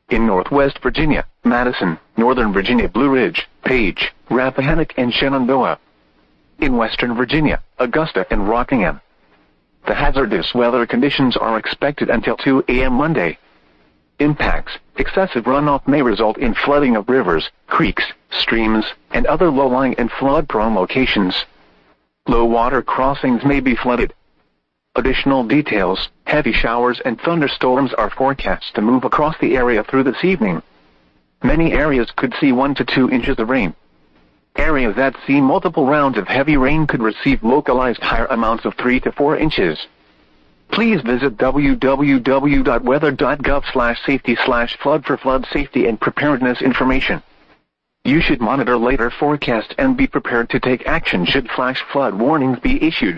In Northwest Virginia, Madison, Northern Virginia, Blue Ridge, Page, Rappahannock, and Shenandoah. In Western Virginia, Augusta, and Rockingham. The hazardous weather conditions are expected until 2 a.m. Monday. Impacts: excessive runoff may result in flooding of rivers, creeks, streams, and other low-lying and flood-prone locations. Low water crossings may be flooded. Additional details: heavy showers and thunderstorms are forecast to move across the area through this evening. Many areas could see 1 to 2 inches of rain. Areas that see multiple rounds of heavy rain could receive localized higher amounts of 3 to 4 inches. Please visit www.weather.gov/safety/flood for flood safety and preparedness information. You should monitor later forecasts and be prepared to take action should flash flood warnings be issued.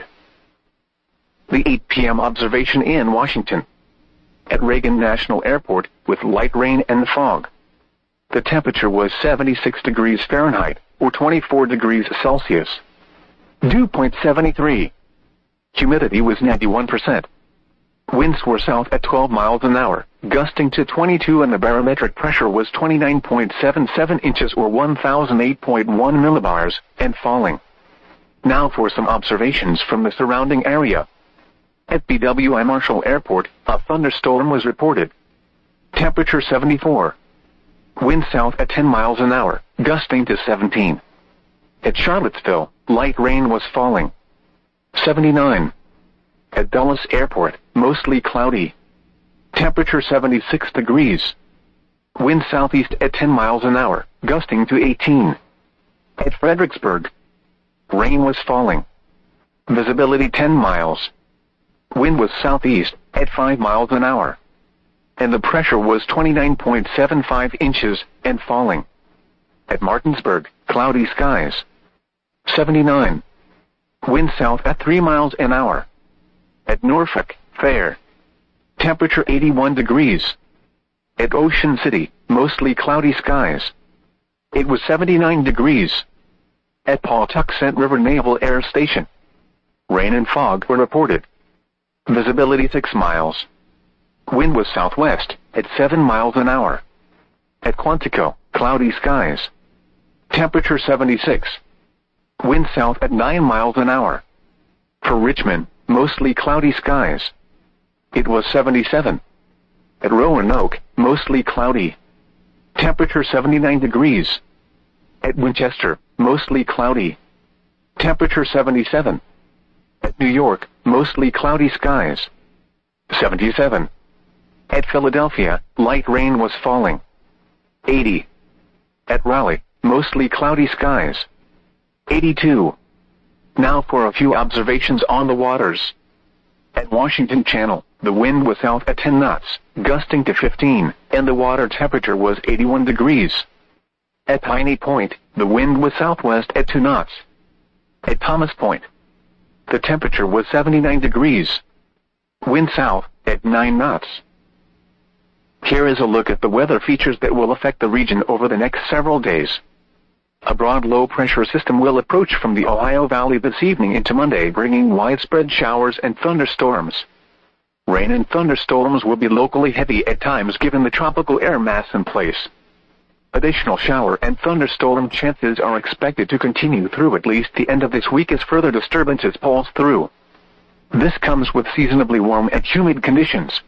The 8 p.m. observation in Washington. At Reagan National Airport, with light rain and fog. The temperature was 76 degrees Fahrenheit, or 24 degrees Celsius. Dew point 73. Humidity was 91%. Winds were south at 12 miles an hour, gusting to 22, and the barometric pressure was 29.77 inches or 1008.1 millibars, and falling. Now for some observations from the surrounding area. At BWI Marshall Airport, a thunderstorm was reported. Temperature 74. Wind south at 10 miles an hour, gusting to 17. At Charlottesville, light rain was falling. 79. At Dulles Airport, mostly cloudy. Temperature 76 degrees. Wind southeast at 10 miles an hour, gusting to 18. At Fredericksburg, rain was falling. Visibility 10 miles. Wind was southeast at 5 miles an hour. And the pressure was 29.75 inches and falling. At Martinsburg, cloudy skies. 79. Wind south at 3 miles an hour. At Norfolk, fair. Temperature 81 degrees. At Ocean City, mostly cloudy skies. It was 79 degrees. At Pawtuxent River Naval Air Station, rain and fog were reported. Visibility 6 miles. Wind was southwest at 7 miles an hour. At Quantico, cloudy skies. Temperature 76. Wind south at 9 miles an hour. For Richmond, mostly cloudy skies. It was 77. At Roanoke, mostly cloudy. Temperature 79 degrees. At Winchester, mostly cloudy. Temperature 77. At New York, mostly cloudy skies. 77. At Philadelphia, light rain was falling. 80. At Raleigh, mostly cloudy skies. 82. Now for a few observations on the waters. At Washington Channel, the wind was south at 10 knots, gusting to 15, and the water temperature was 81 degrees. At Piney Point, the wind was southwest at 2 knots. At Thomas Point, the temperature was 79 degrees. Wind south at 9 knots. Here is a look at the weather features that will affect the region over the next several days. A broad low-pressure system will approach from the Ohio Valley this evening into Monday, bringing widespread showers and thunderstorms. Rain and thunderstorms will be locally heavy at times given the tropical air mass in place. Additional shower and thunderstorm chances are expected to continue through at least the end of this week as further disturbances pulse through. This comes with seasonably warm and humid conditions.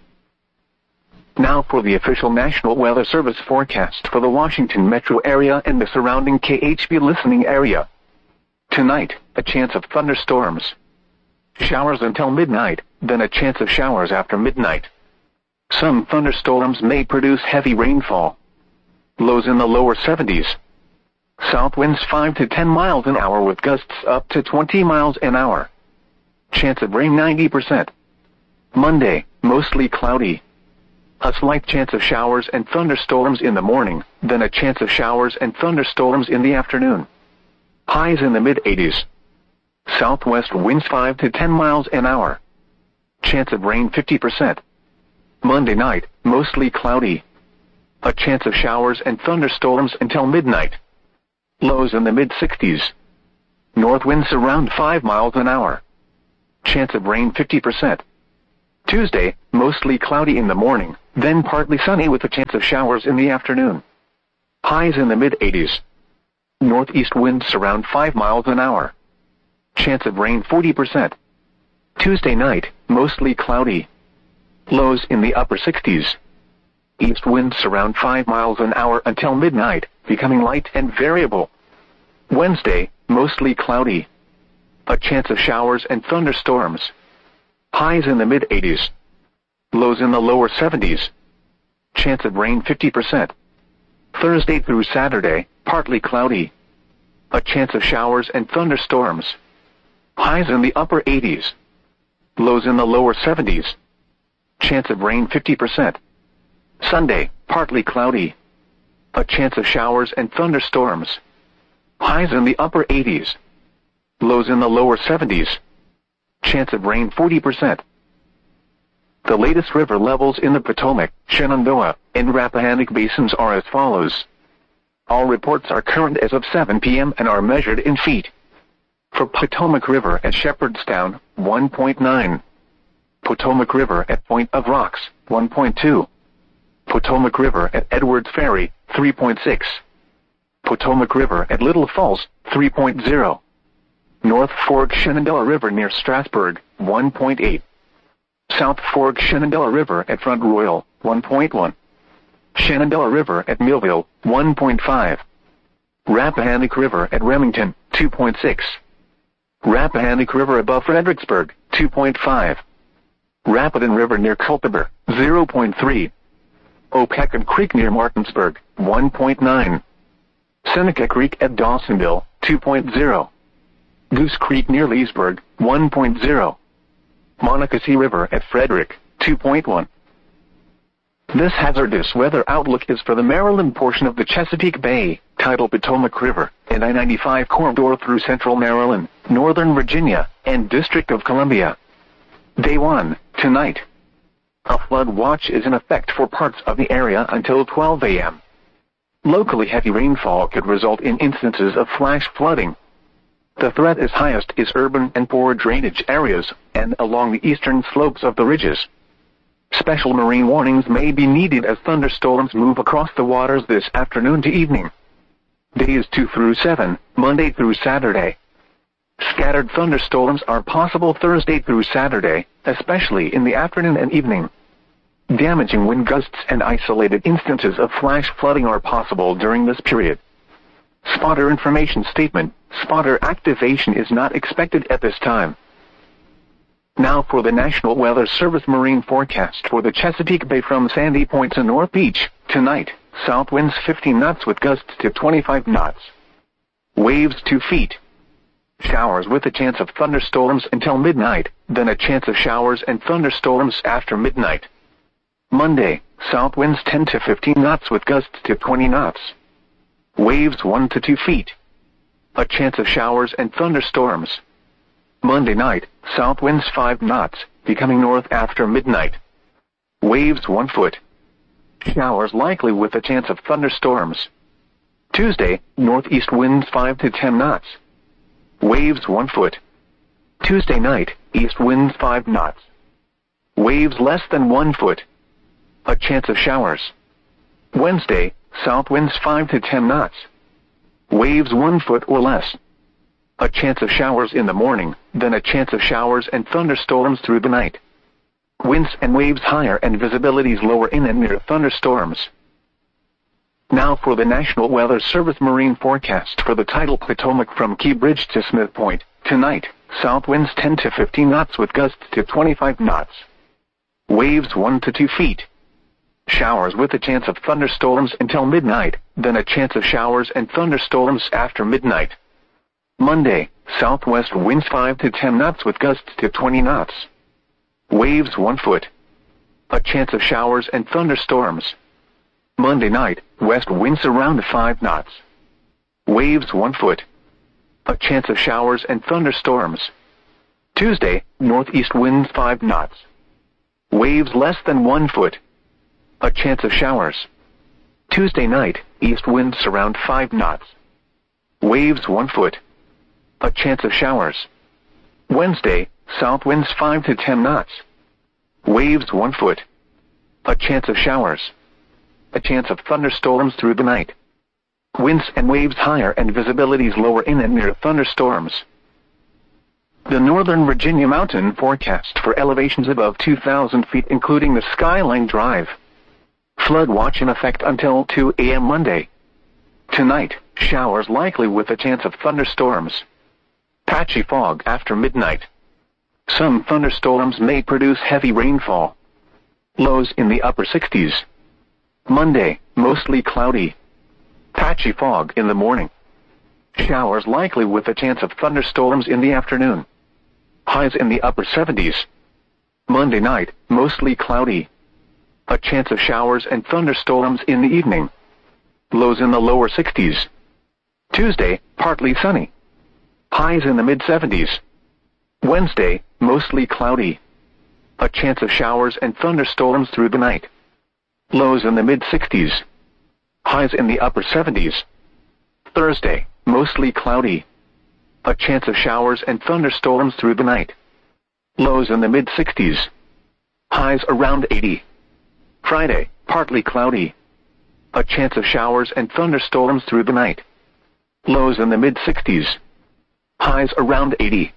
Now for the official National Weather Service forecast for the Washington metro area and the surrounding KHB listening area. Tonight, a chance of thunderstorms. Showers until midnight, then a chance of showers after midnight. Some thunderstorms may produce heavy rainfall. Lows in the lower 70s. South winds 5 to 10 miles an hour with gusts up to 20 miles an hour. Chance of rain 90%. Monday, mostly cloudy. A slight chance of showers and thunderstorms in the morning, then a chance of showers and thunderstorms in the afternoon. Highs in the mid-80s. Southwest winds 5 to 10 miles an hour. Chance of rain 50%. Monday night, mostly cloudy. A chance of showers and thunderstorms until midnight. Lows in the mid-60s. North winds around 5 miles an hour. Chance of rain 50%. Tuesday, mostly cloudy in the morning, then partly sunny with a chance of showers in the afternoon. Highs in the mid-80s. Northeast winds around 5 miles an hour. Chance of rain 40%. Tuesday night, mostly cloudy. Lows in the upper 60s. East winds around 5 miles an hour until midnight, becoming light and variable. Wednesday, mostly cloudy. A chance of showers and thunderstorms. Highs in the mid-80s. Lows in the lower 70s. Chance of rain 50%. Thursday through Saturday, partly cloudy. A chance of showers and thunderstorms. Highs in the upper 80s. Lows in the lower 70s. Chance of rain 50%. Sunday, partly cloudy. A chance of showers and thunderstorms. Highs in the upper 80s. Lows in the lower 70s. Chance of rain 40%. The latest river levels in the Potomac, Shenandoah, and Rappahannock basins are as follows. All reports are current as of 7 p.m. and are measured in feet. For Potomac River at Shepherdstown, 1.9. Potomac River at Point of Rocks, 1.2. Potomac River at Edwards Ferry, 3.6. Potomac River at Little Falls, 3.0. North Fork Shenandoah River near Strasburg, 1.8. South Fork Shenandoah River at Front Royal, 1.1. Shenandoah River at Millville, 1.5. Rappahannock River at Remington, 2.6. Rappahannock River above Fredericksburg, 2.5. Rapidan River near Culpeper, 0.3. Opecon Creek near Martinsburg, 1.9. Seneca Creek at Dawsonville, 2.0. Goose Creek near Leesburg, 1.0. Monocacy River at Frederick, 2.1. This hazardous weather outlook is for the Maryland portion of the Chesapeake Bay, tidal Potomac River, and I-95 corridor through central Maryland, northern Virginia, and District of Columbia. Day 1, tonight. A flood watch is in effect for parts of the area until 12 a.m. Locally heavy rainfall could result in instances of flash flooding. The threat is highest is urban and poor drainage areas and along the eastern slopes of the ridges. Special marine warnings may be needed as thunderstorms move across the waters this afternoon to evening. Days 2 through 7, Monday through Saturday. Scattered thunderstorms are possible Thursday through Saturday, especially in the afternoon and evening. Damaging wind gusts and isolated instances of flash flooding are possible during this period. Spotter information statement. Spotter activation is not expected at this time. Now for the National Weather Service marine forecast for the Chesapeake Bay from Sandy Point to North Beach. Tonight, south winds 15 knots with gusts to 25 knots. Waves 2 feet. Showers with a chance of thunderstorms until midnight, then a chance of showers and thunderstorms after midnight. Monday, south winds 10 to 15 knots with gusts to 20 knots. Waves 1 to 2 feet. A chance of showers and thunderstorms. Monday night, south winds 5 knots, becoming north after midnight. Waves 1 foot. Showers likely with a chance of thunderstorms. Tuesday, northeast winds 5 to 10 knots. Waves 1 foot. Tuesday night, east winds 5 knots. Waves less than 1 foot. A chance of showers. Wednesday, south winds 5 to 10 knots. Waves 1 foot or less. A chance of showers in the morning, then a chance of showers and thunderstorms through the night. Winds and waves higher and visibilities lower in and near thunderstorms. Now for the National Weather Service marine forecast for the tidal Potomac from Key Bridge to Smith Point. Tonight, south winds 10 to 15 knots with gusts to 25 knots. Waves 1 to 2 feet. Showers with a chance of thunderstorms until midnight, then a chance of showers and thunderstorms after midnight. Monday, southwest winds 5 to 10 knots with gusts to 20 knots. Waves 1 foot. A chance of showers and thunderstorms. Monday night, west winds around 5 knots. Waves 1 foot. A chance of showers and thunderstorms. Tuesday, northeast winds 5 knots. Waves less than 1 foot. A chance of showers. Tuesday night, east winds around 5 knots. Waves 1 foot. A chance of showers. Wednesday, south winds 5 to 10 knots. Waves 1 foot. A chance of showers. A chance of thunderstorms through the night. Winds and waves higher and visibilities lower in and near thunderstorms. The Northern Virginia mountain forecast for elevations above 2,000 feet including the Skyline Drive. Flood watch in effect until 2 a.m. Monday. Tonight, showers likely with a chance of thunderstorms. Patchy fog after midnight. Some thunderstorms may produce heavy rainfall. Lows in the upper 60s. Monday, mostly cloudy. Patchy fog in the morning. Showers likely with a chance of thunderstorms in the afternoon. Highs in the upper 70s. Monday night, mostly cloudy. A chance of showers and thunderstorms in the evening. Lows in the lower 60s. Tuesday, partly sunny. Highs in the mid-70s. Wednesday, mostly cloudy. A chance of showers and thunderstorms through the night. Lows in the mid-60s. Highs in the upper 70s. Thursday, mostly cloudy. A chance of showers and thunderstorms through the night. Lows in the mid-60s. Highs around 80. Friday, partly cloudy. A chance of showers and thunderstorms through the night. Lows in the mid-60s. Highs around 80.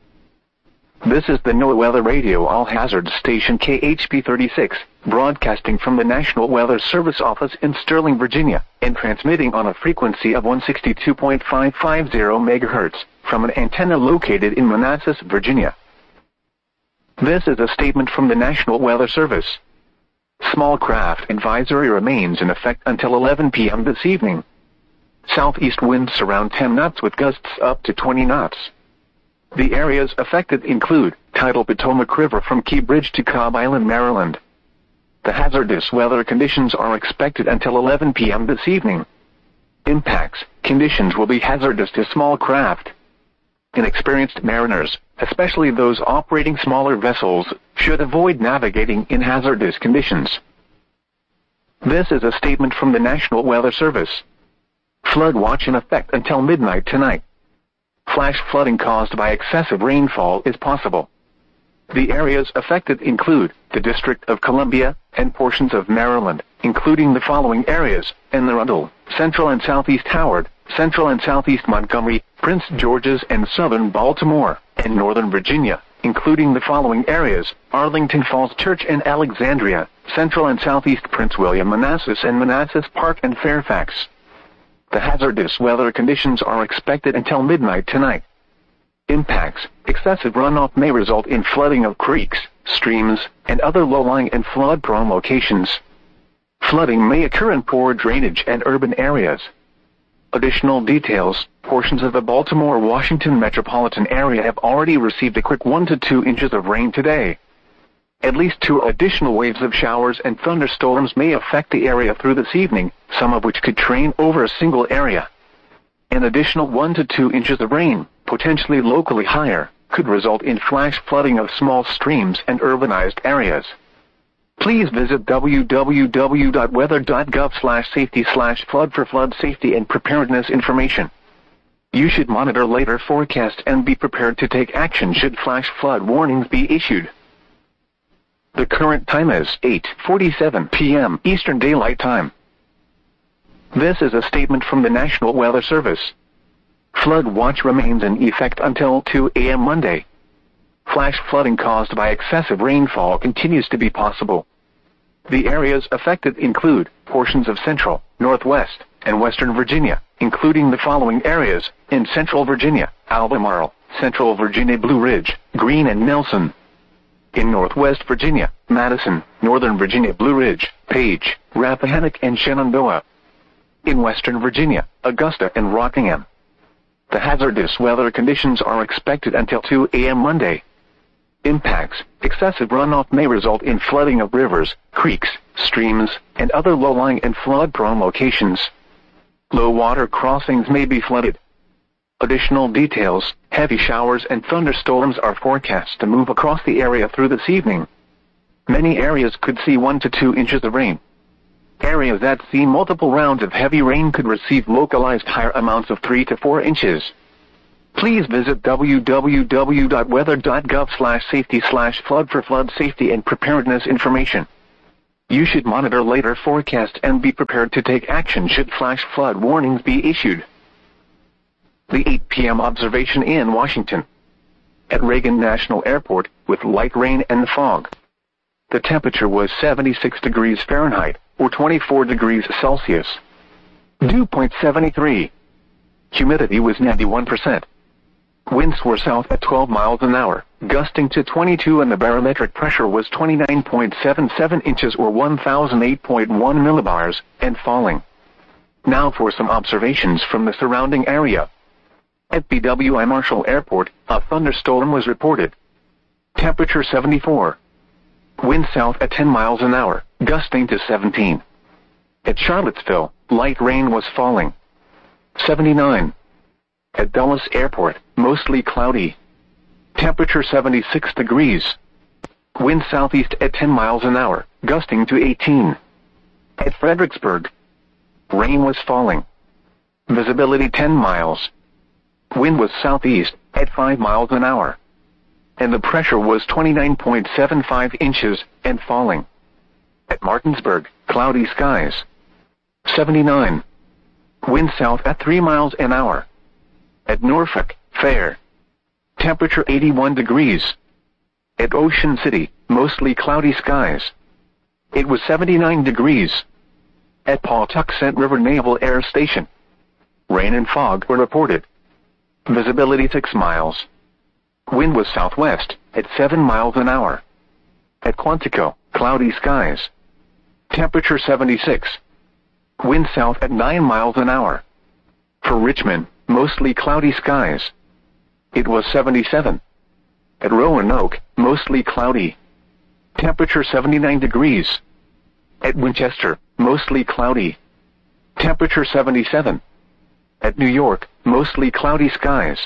This is the NOAA Weather Radio All-Hazard Station KHP 36, broadcasting from the National Weather Service office in Sterling, Virginia, and transmitting on a frequency of 162.550 MHz from an antenna located in Manassas, Virginia. This is a statement from the National Weather Service. Small craft advisory remains in effect until 11 p.m. this evening. Southeast winds around 10 knots with gusts up to 20 knots. The areas affected include tidal Potomac River from Key Bridge to Cobb Island, Maryland. The hazardous weather conditions are expected until 11 p.m. this evening. Impacts: conditions will be hazardous to small craft. Inexperienced mariners, especially those operating smaller vessels, should avoid navigating in hazardous conditions. This is a statement from the National Weather Service. Flood watch in effect until midnight tonight. Flash flooding caused by excessive rainfall is possible. The areas affected include the District of Columbia and portions of Maryland, including the following areas: Anne Arundel, Central and Southeast Howard, Central and Southeast Montgomery, Prince George's and Southern Baltimore, and Northern Virginia, including the following areas: Arlington Falls Church and Alexandria, Central and Southeast Prince William, Manassas and Manassas Park and Fairfax. The hazardous weather conditions are expected until midnight tonight. Impacts: excessive runoff may result in flooding of creeks, streams, and other low-lying and flood-prone locations. Flooding may occur in poor drainage and urban areas. Additional details: portions of the Baltimore-Washington metropolitan area have already received a quick 1 to 2 inches of rain today. At least 2 additional waves of showers and thunderstorms may affect the area through this evening, some of which could train over a single area. An additional 1 to 2 inches of rain, potentially locally higher, could result in flash flooding of small streams and urbanized areas. Please visit www.weather.gov/safety/flood for flood safety and preparedness information. You should monitor later forecasts and be prepared to take action should flash flood warnings be issued. The current time is 8:47 p.m. Eastern Daylight Time. This is a statement from the National Weather Service. Flood watch remains in effect until 2 a.m. Monday. Flash flooding caused by excessive rainfall continues to be possible. The areas affected include portions of Central, Northwest, and Western Virginia, including the following areas: in Central Virginia, Albemarle, Central Virginia Blue Ridge, Greene and Nelson. In Northwest Virginia, Madison, Northern Virginia Blue Ridge, Page, Rappahannock and Shenandoah. In Western Virginia, Augusta and Rockingham. The hazardous weather conditions are expected until 2 a.m. Monday. Impacts: excessive runoff may result in flooding of rivers, creeks, streams, and other low-lying and flood-prone locations. Low water crossings may be flooded. Additional details: heavy showers and thunderstorms are forecast to move across the area through this evening. Many areas could see 1 to 2 inches of rain. Areas that see multiple rounds of heavy rain could receive localized higher amounts of 3 to 4 inches. Please visit www.weather.gov/safety/flood for flood safety and preparedness information. You should monitor later forecasts and be prepared to take action should flash flood warnings be issued. The 8 p.m. observation in Washington. At Reagan National Airport, with light rain and fog. The temperature was 76 degrees Fahrenheit, or 24 degrees Celsius. Dew point 73. Humidity was 91%. Winds were south at 12 miles an hour, gusting to 22, and the barometric pressure was 29.77 inches or 1008.1 millibars, and falling. Now for some observations from the surrounding area. At BWI Marshall Airport, a thunderstorm was reported. Temperature 74. Wind south at 10 miles an hour, gusting to 17. At Charlottesville, light rain was falling. 79. At Dulles Airport, mostly cloudy. Temperature 76 degrees. Wind southeast at 10 miles an hour, gusting to 18. At Fredericksburg, rain was falling. Visibility 10 miles. Wind was southeast at 5 miles an hour. And the pressure was 29.75 inches and falling. At Martinsburg, cloudy skies. 79. Wind south at 3 miles an hour. At Norfolk, fair. Temperature 81 degrees. At Ocean City, mostly cloudy skies. It was 79 degrees. At Pawtuxet River Naval Air Station, rain and fog were reported. Visibility 6 miles. Wind was southwest at 7 miles an hour. At Quantico, cloudy skies. Temperature 76. Wind south at 9 miles an hour. For Richmond, mostly cloudy skies. It was 77. At Roanoke, mostly cloudy. Temperature 79 degrees. At Winchester, mostly cloudy. Temperature 77. At New York, mostly cloudy skies.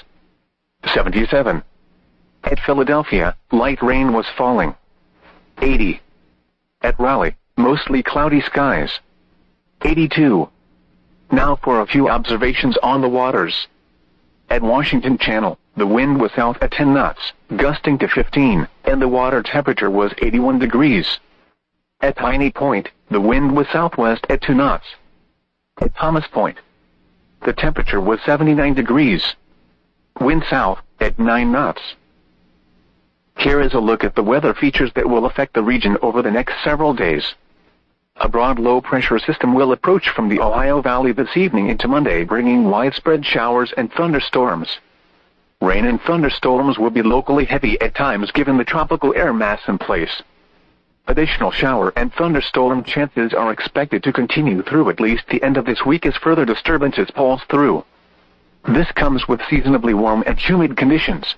77. At Philadelphia, light rain was falling. 80. At Raleigh, mostly cloudy skies. 82. Now for a few observations on the waters. At Washington Channel, the wind was south at 10 knots, gusting to 15, and the water temperature was 81 degrees. At Piney Point, the wind was southwest at 2 knots. At Thomas Point, the temperature was 79 degrees. Wind south at 9 knots. Here is a look at the weather features that will affect the region over the next several days. A broad low-pressure system will approach from the Ohio Valley this evening into Monday, bringing widespread showers and thunderstorms. Rain and thunderstorms will be locally heavy at times given the tropical air mass in place. Additional shower and thunderstorm chances are expected to continue through at least the end of this week as further disturbances pulse through. This comes with seasonably warm and humid conditions.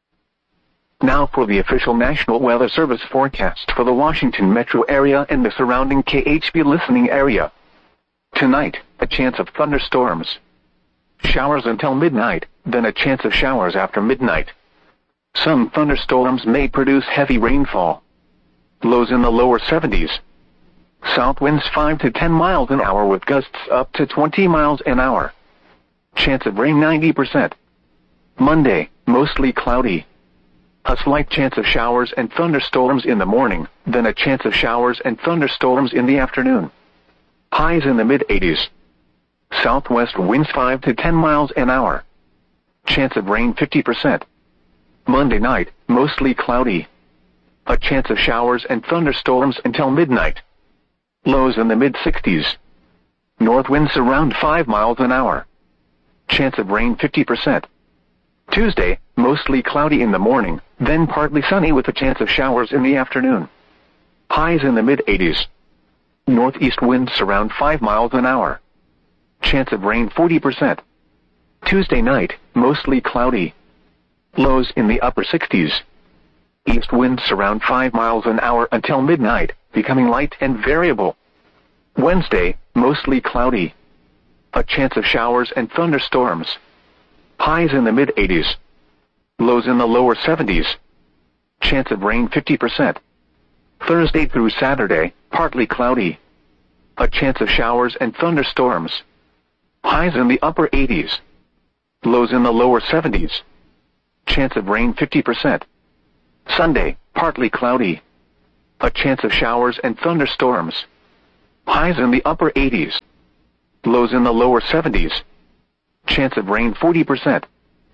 Now for the official National Weather Service forecast for the Washington metro area and the surrounding KHB listening area. Tonight, a chance of thunderstorms. Showers until midnight, then a chance of showers after midnight. Some thunderstorms may produce heavy rainfall. Lows in the lower 70s. South winds 5 to 10 miles an hour with gusts up to 20 miles an hour. Chance of rain 90%. Monday, mostly cloudy. A slight chance of showers and thunderstorms in the morning, then a chance of showers and thunderstorms in the afternoon. Highs in the mid-80s. Southwest winds 5 to 10 miles an hour. Chance of rain 50%. Monday night, mostly cloudy. A chance of showers and thunderstorms until midnight. Lows in the mid-60s. North winds around 5 miles an hour. Chance of rain 50%. Tuesday, mostly cloudy in the morning, then partly sunny with a chance of showers in the afternoon. Highs in the mid-80s. Northeast winds around 5 miles an hour. Chance of rain 40%. Tuesday night, mostly cloudy. Lows in the upper 60s. East winds around 5 miles an hour until midnight, becoming light and variable. Wednesday, mostly cloudy. A chance of showers and thunderstorms. Highs in the mid-80s. Lows in the lower 70s. Chance of rain 50%. Thursday through Saturday, partly cloudy. A chance of showers and thunderstorms. Highs in the upper 80s. Lows in the lower 70s. Chance of rain 50%. Sunday, partly cloudy. A chance of showers and thunderstorms. Highs in the upper 80s. Lows in the lower 70s. Chance of rain 40%.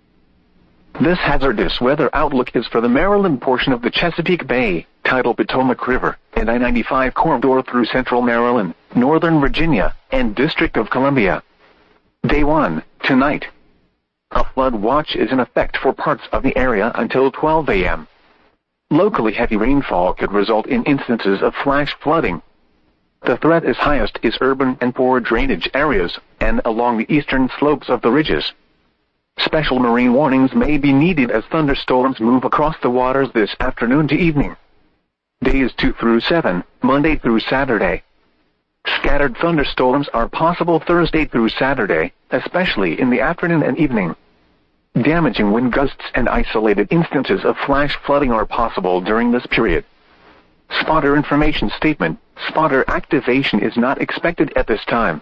This hazardous weather outlook is for the Maryland portion of the Chesapeake Bay, tidal Potomac River, and I-95 corridor through central Maryland, northern Virginia, and District of Columbia. Day 1, tonight. A flood watch is in effect for parts of the area until 12 a.m. Locally heavy rainfall could result in instances of flash flooding. The threat is highest is urban and poor drainage areas, and along the eastern slopes of the ridges. Special marine warnings may be needed as thunderstorms move across the waters this afternoon to evening. Days 2 through 7, Monday through Saturday. Scattered thunderstorms are possible Thursday through Saturday, especially in the afternoon and evening. Damaging wind gusts and isolated instances of flash flooding are possible during this period. Spotter information statement: spotter activation is not expected at this time.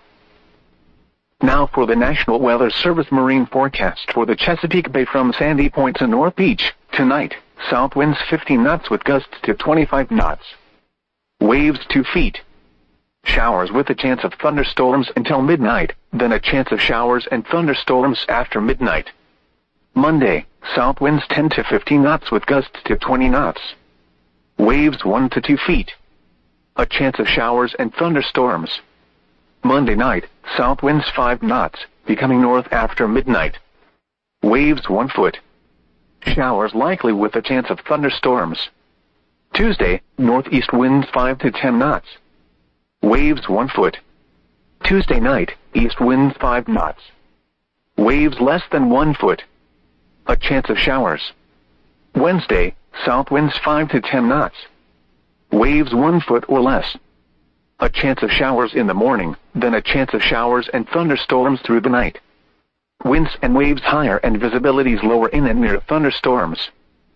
Now for the National Weather Service marine forecast for the Chesapeake Bay from Sandy Point to North Beach. Tonight, south winds 15 knots with gusts to 25 knots. Waves 2 feet. Showers with a chance of thunderstorms until midnight, then a chance of showers and thunderstorms after midnight. Monday, south winds 10 to 15 knots with gusts to 20 knots. Waves 1 to 2 feet. A chance of showers and thunderstorms. Monday night, south winds 5 knots, becoming north after midnight. Waves 1 foot. Showers likely with a chance of thunderstorms. Tuesday, northeast winds 5 to 10 knots. Waves 1 foot. Tuesday night, east winds 5 knots. Waves less than 1 foot. A chance of showers. Wednesday, south winds 5 to 10 knots. Waves 1 foot or less. A chance of showers in the morning, then a chance of showers and thunderstorms through the night. Winds and waves higher and visibilities lower in and near thunderstorms.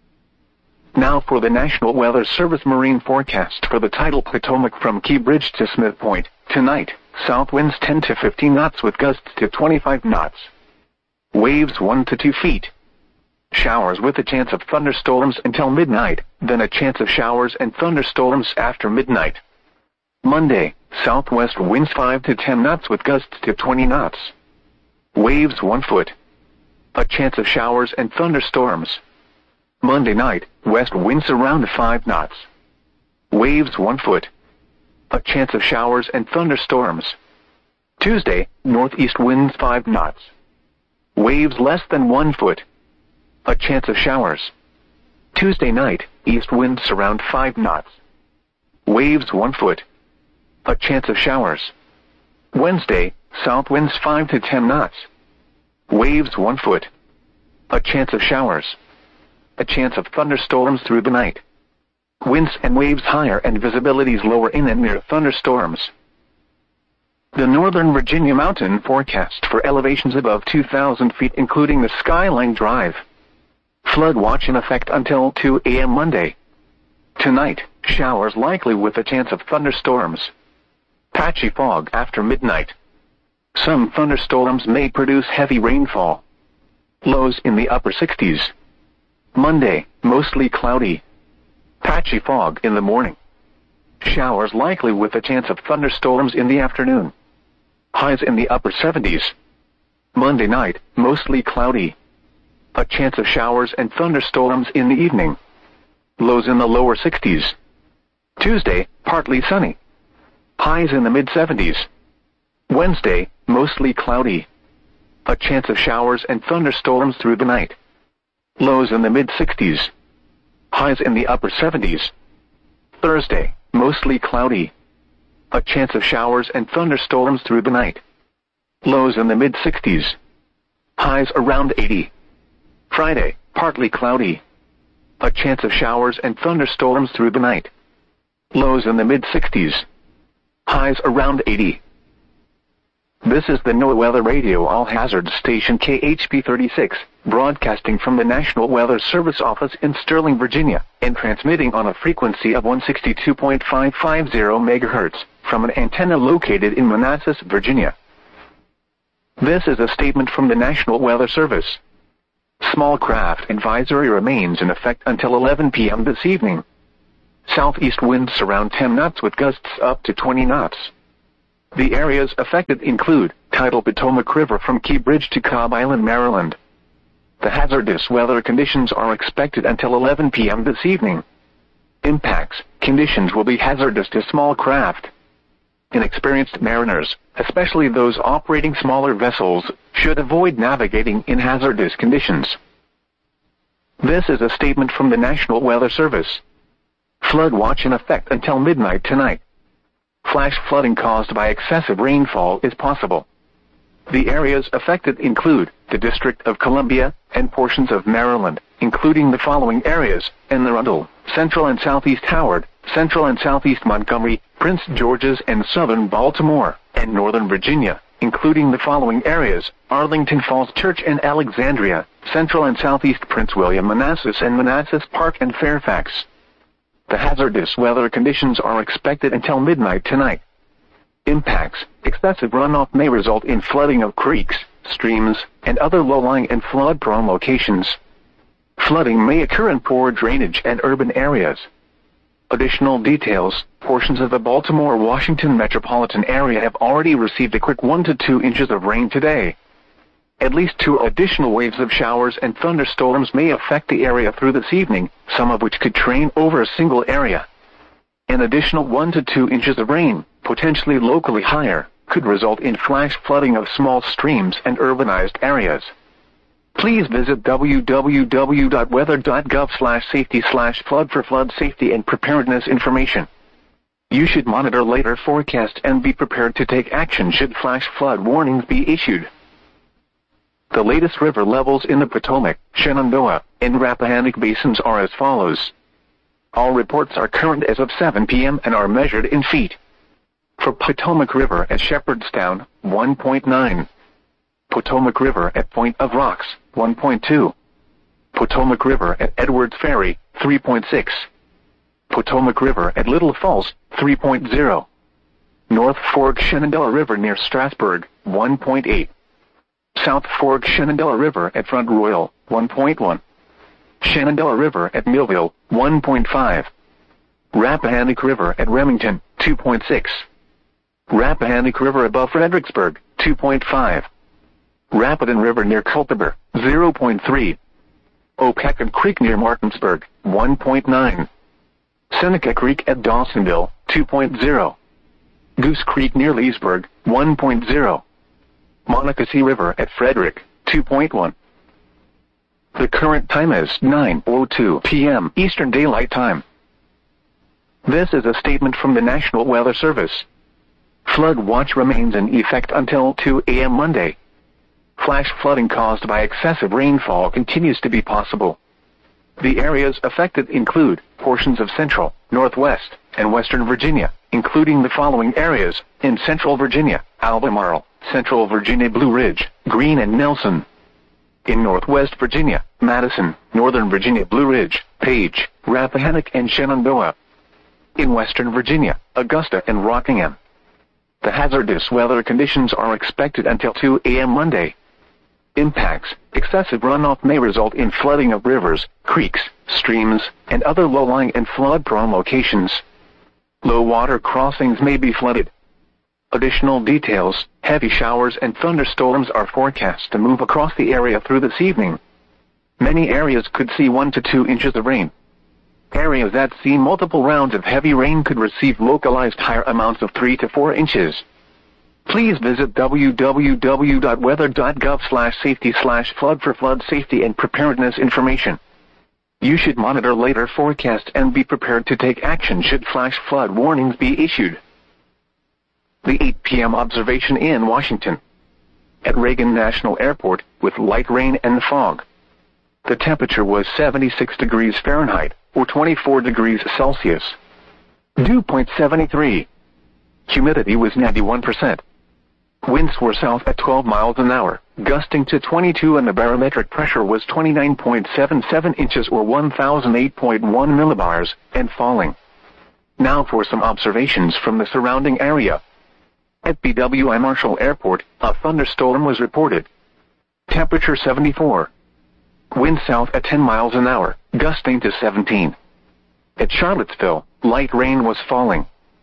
Now for the National Weather Service marine forecast for the tidal Potomac from Key Bridge to Smith Point. Tonight, south winds 10 to 15 knots with gusts to 25 knots. Waves 1 to 2 feet. Showers with a chance of thunderstorms until midnight, then a chance of showers and thunderstorms after midnight. Monday, southwest winds 5 to 10 knots with gusts to 20 knots. Waves 1 foot. A chance of showers and thunderstorms. Monday night, west winds around 5 knots. Waves 1 foot. A chance of showers and thunderstorms. Tuesday, northeast winds 5 knots. Waves less than 1 foot. A chance of showers. Tuesday night, east winds around 5 knots. Waves 1 foot. A chance of showers. Wednesday, south winds 5 to 10 knots. Waves 1 foot. A chance of showers. A chance of thunderstorms through the night. Winds and waves higher and visibilities lower in and near thunderstorms. The Northern Virginia mountain forecast for elevations above 2,000 feet including the Skyline Drive. Flood watch in effect until 2 a.m. Monday. Tonight, showers likely with a chance of thunderstorms. Patchy fog after midnight. Some thunderstorms may produce heavy rainfall. Lows in the upper 60s. Monday, mostly cloudy. Patchy fog in the morning. Showers likely with a chance of thunderstorms in the afternoon. Highs in the upper 70s. Monday night, mostly cloudy. A chance of showers and thunderstorms in the evening. Lows in the lower 60s. Tuesday, partly sunny. Highs in the mid-70s. Wednesday, mostly cloudy. A chance of showers and thunderstorms through the night. Lows in the mid-60s. Highs in the upper 70s. Thursday, mostly cloudy. A chance of showers and thunderstorms through the night. Lows in the mid-60s. Highs around 80. Friday, partly cloudy. A chance of showers and thunderstorms through the night. Lows in the mid-60s. Highs around 80. This is the NOAA Weather Radio All Hazards Station KHP 36, broadcasting from the National Weather Service office in Sterling, Virginia, and transmitting on a frequency of 162.550 MHz from an antenna located in Manassas, Virginia. This is a statement from the National Weather Service. Small craft advisory remains in effect until 11 p.m. this evening. Southeast winds around 10 knots with gusts up to 20 knots. The areas affected include tidal Potomac River from Key Bridge to Cobb Island, Maryland. The hazardous weather conditions are expected until 11 p.m. this evening. Impacts: conditions will be hazardous to small craft. Inexperienced mariners, especially those operating smaller vessels, should avoid navigating in hazardous conditions. This is a statement from the National Weather Service. Flood watch in effect until midnight tonight. Flash flooding caused by excessive rainfall is possible. The areas affected include the District of Columbia and portions of Maryland, including the following areas: Anne Arundel, Central and Southeast Howard, Central and Southeast Montgomery, Prince George's and Southern Baltimore, and Northern Virginia, including the following areas: Arlington Falls Church and Alexandria, Central and Southeast Prince William, Manassas and Manassas Park and Fairfax. The hazardous weather conditions are expected until midnight tonight. Impacts: excessive runoff may result in flooding of creeks, streams, and other low-lying and flood-prone locations. Flooding may occur in poor drainage and urban areas. Additional details: portions of the Baltimore-Washington metropolitan area have already received a quick 1 to 2 inches of rain today. At least 2 additional waves of showers and thunderstorms may affect the area through this evening, some of which could train over a single area. An additional 1 to 2 inches of rain, potentially locally higher, could result in flash flooding of small streams and urbanized areas. Please visit www.weather.gov/safety/flood for flood safety and preparedness information. You should monitor later forecast and be prepared to take action should flash flood warnings be issued. The latest river levels in the Potomac, Shenandoah, and Rappahannock basins are as follows. All reports are current as of 7 p.m. and are measured in feet. For Potomac River at Shepherdstown, 1.9. Potomac River at Point of Rocks, 1.2. Potomac River at Edwards Ferry, 3.6. Potomac River at Little Falls, 3.0. North Fork Shenandoah River near Strasburg, 1.8. South Fork Shenandoah River at Front Royal, 1.1. Shenandoah River at Millville, 1.5. Rappahannock River at Remington, 2.6. Rappahannock River above Fredericksburg, 2.5. Rapidan River near Culpeper, 0.3. Opecon Creek near Martinsburg, 1.9. Seneca Creek at Dawsonville, 2.0. Goose Creek near Leesburg, 1.0. Monocacy River at Frederick, 2.1. The current time is 9:02 p.m. Eastern Daylight Time. This is a statement from the National Weather Service. Flood watch remains in effect until 2 a.m. Monday. Flash flooding caused by excessive rainfall continues to be possible. The areas affected include portions of central, northwest, and western Virginia, including the following areas: in central Virginia, Albemarle, Central Virginia Blue Ridge, Greene and Nelson. In northwest Virginia, Madison, Northern Virginia Blue Ridge, Page, Rappahannock and Shenandoah. In western Virginia, Augusta and Rockingham. The hazardous weather conditions are expected until 2 a.m. Monday. Impacts: excessive runoff may result in flooding of rivers, creeks, streams, and other low-lying and flood-prone locations. Low water crossings may be flooded. Additional details: heavy showers and thunderstorms are forecast to move across the area through this evening. Many areas could see 1 to 2 inches of rain. Areas that see multiple rounds of heavy rain could receive localized higher amounts of 3 to 4 inches. Please visit www.weather.gov/safety/flood for flood safety and preparedness information. You should monitor later forecast and be prepared to take action should flash flood warnings be issued. The 8 p.m. observation in Washington. At Reagan National Airport, with light rain and fog. The temperature was 76 degrees Fahrenheit, or 24 degrees Celsius. Dew point 73. Humidity was 91%. Winds were south at 12 miles an hour, gusting to 22, and the barometric pressure was 29.77 inches or 1008.1 millibars, and falling. Now for some observations from the surrounding area. At BWI Marshall Airport, a thunderstorm was reported. Temperature 74. Wind south at 10 miles an hour, gusting to 17. At Charlottesville, light rain was falling.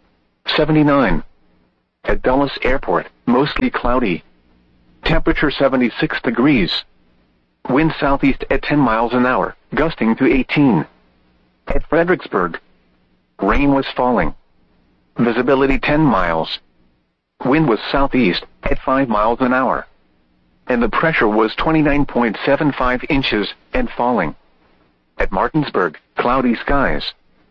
79. At Dulles Airport, mostly cloudy. Temperature 76 degrees. Wind southeast at 10 miles an hour, gusting to 18. At Fredericksburg, rain was falling. Visibility 10 miles. Wind was southeast at 5 miles an hour. And the pressure was 29.75 inches and falling. At Martinsburg, cloudy skies.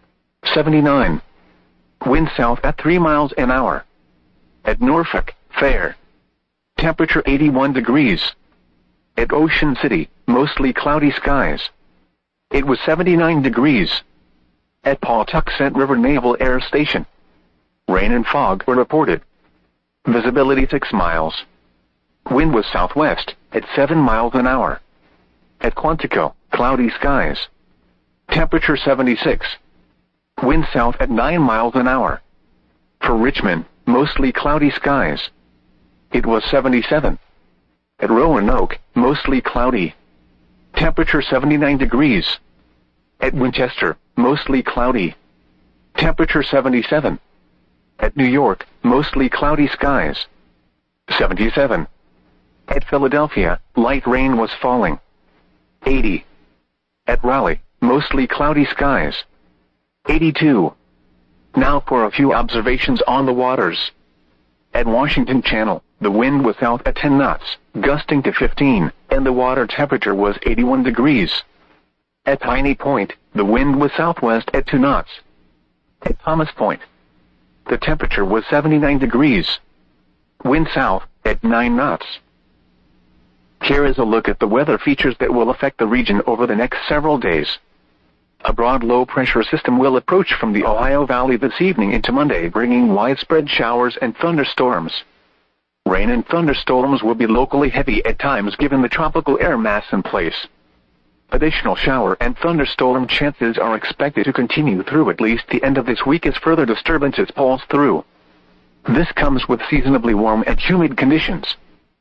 79. Wind south at 3 miles an hour. At Norfolk, fair. Temperature 81 degrees. At Ocean City, mostly cloudy skies. It was 79 degrees. At Pawtuxet River Naval Air Station, rain and fog were reported. Visibility 6 miles. Wind was southwest at 7 miles an hour. At Quantico, cloudy skies. Temperature 76. Wind south at 9 miles an hour. For Richmond, mostly cloudy skies. It was 77. At Roanoke, mostly cloudy. Temperature 79 degrees. At Winchester, mostly cloudy. Temperature 77. At New York, mostly cloudy skies. 77. At Philadelphia, light rain was falling. 80. At Raleigh, mostly cloudy skies. 82. Now for a few observations on the waters. At Washington Channel, the wind was south at 10 knots, gusting to 15, and the water temperature was 81 degrees. At Piney Point, the wind was southwest at 2 knots. At Thomas Point, the temperature was 79 degrees. Wind south at 9 knots. Here is a look at the weather features that will affect the region over the next several days. A broad low-pressure system will approach from the Ohio Valley this evening into Monday, bringing widespread showers and thunderstorms. Rain and thunderstorms will be locally heavy at times given the tropical air mass in place. Additional shower and thunderstorm chances are expected to continue through at least the end of this week as further disturbances pulse through. This comes with seasonably warm and humid conditions.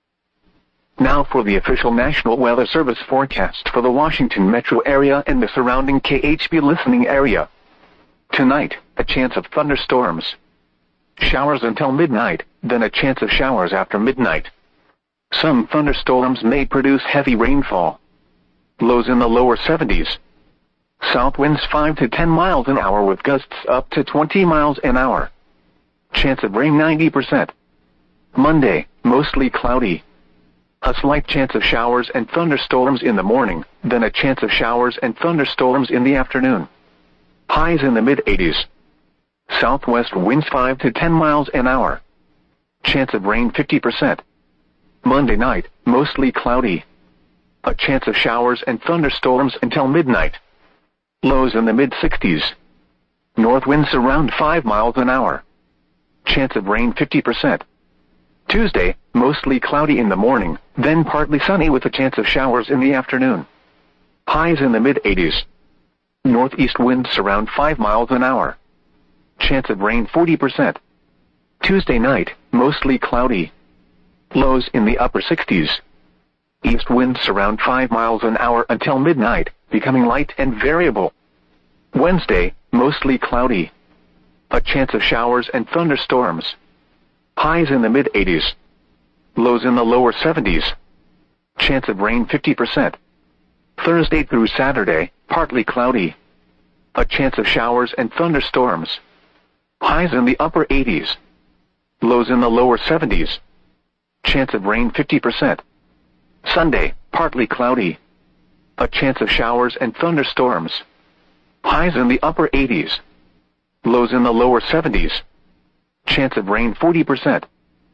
Now for the official National Weather Service forecast for the Washington metro area and the surrounding KHB listening area. Tonight, a chance of thunderstorms. Showers until midnight, then a chance of showers after midnight. Some thunderstorms may produce heavy rainfall. Lows in the lower 70s. South winds 5 to 10 miles an hour with gusts up to 20 miles an hour. Chance of rain 90%. Monday, mostly cloudy. A slight chance of showers and thunderstorms in the morning, then a chance of showers and thunderstorms in the afternoon. Highs in the mid-80s. Southwest winds 5 to 10 miles an hour. Chance of rain 50%. Monday night, mostly cloudy. A chance of showers and thunderstorms until midnight. Lows in the mid-60s. North winds around 5 miles an hour. Chance of rain 50%. Tuesday, mostly cloudy in the morning, then partly sunny with a chance of showers in the afternoon. Highs in the mid-80s. Northeast winds around 5 miles an hour. Chance of rain 40%. Tuesday night, mostly cloudy. Lows in the upper 60s. East winds around 5 miles an hour until midnight, becoming light and variable. Wednesday, mostly cloudy. A chance of showers and thunderstorms. Highs in the mid-80s. Lows in the lower 70s. Chance of rain 50%. Thursday through Saturday, partly cloudy. A chance of showers and thunderstorms. Highs in the upper 80s. Lows in the lower 70s. Chance of rain 50%. Sunday, partly cloudy. A chance of showers and thunderstorms. Highs in the upper 80s. Lows in the lower 70s. Chance of rain 40%.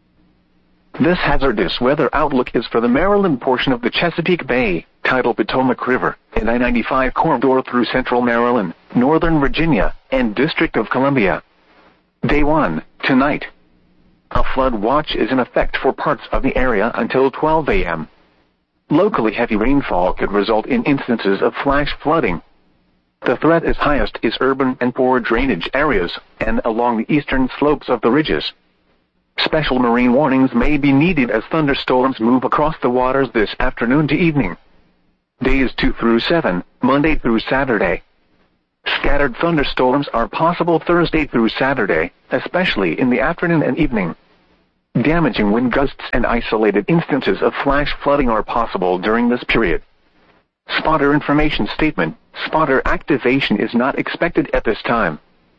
This hazardous weather outlook is for the Maryland portion of the Chesapeake Bay, tidal Potomac River, and I-95 corridor through central Maryland, northern Virginia, and District of Columbia. Day 1, tonight. A flood watch is in effect for parts of the area until 12 a.m. Locally heavy rainfall could result in instances of flash flooding. The threat is highest is urban and poor drainage areas and along the eastern slopes of the ridges. Special marine warnings may be needed as thunderstorms move across the waters this afternoon to evening. Days 2 through 7, Monday through Saturday. Scattered thunderstorms are possible Thursday through Saturday, especially in the afternoon and evening. Damaging wind gusts and isolated instances of flash flooding are possible during this period. Spotter information statement: spotter activation is not expected at this time.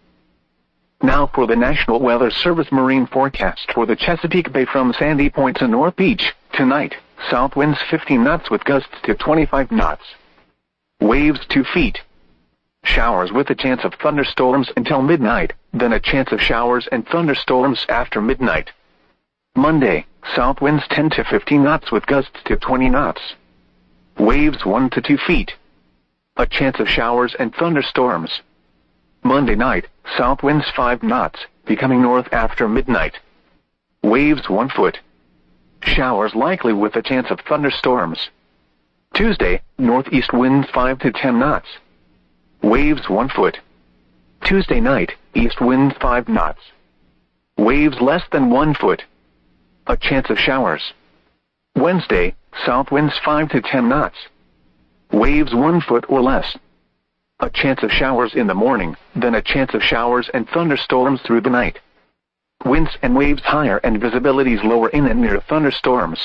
Now for the National Weather Service marine forecast for the Chesapeake Bay from Sandy Point to North Beach. Tonight, south winds 15 knots with gusts to 25 knots. Waves 2 feet. Showers with a chance of thunderstorms until midnight, then a chance of showers and thunderstorms after midnight. Monday, south winds 10 to 15 knots with gusts to 20 knots. Waves 1 to 2 feet. A chance of showers and thunderstorms. Monday night, south winds 5 knots, becoming north after midnight. Waves 1 foot. Showers likely with a chance of thunderstorms. Tuesday, northeast winds 5 to 10 knots. Waves 1 foot. Tuesday night, east winds 5 knots. Waves less than 1 foot. A chance of showers. Wednesday, south winds 5 to 10 knots. Waves 1 foot or less. A chance of showers in the morning, then a chance of showers and thunderstorms through the night. Winds and waves higher and visibilities lower in and near thunderstorms.